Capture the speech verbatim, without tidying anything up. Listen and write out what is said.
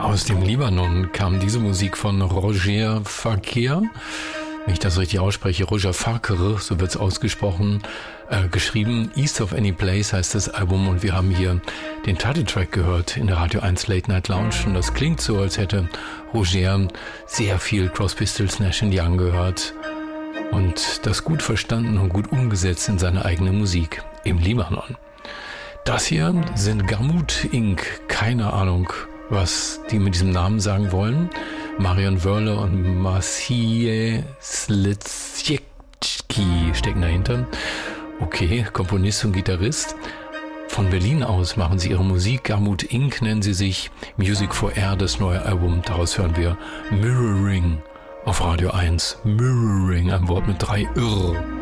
Aus dem Libanon kam diese Musik von Roger Farquhar, wenn ich das richtig ausspreche, Roger Farquhar, so wird es ausgesprochen, äh, geschrieben. East of Any Place heißt das Album und wir haben hier den Titeltrack gehört in der Radio eins Late Night Lounge und das klingt so, als hätte Roger sehr viel Crosby, Stills, Nash and Young gehört und das gut verstanden und gut umgesetzt in seine eigene Musik im Libanon. Das hier sind Gamut Incorporated, keine Ahnung, was die mit diesem Namen sagen wollen. Marion Wörle und Maciej Sliczewski stecken dahinter. Okay, Komponist und Gitarrist. Von Berlin aus machen sie ihre Musik. Gamut Incorporated nennen sie sich. Music for Air, das neue Album. Daraus hören wir Mirroring auf Radio eins. Mirroring, ein Wort mit drei Irr.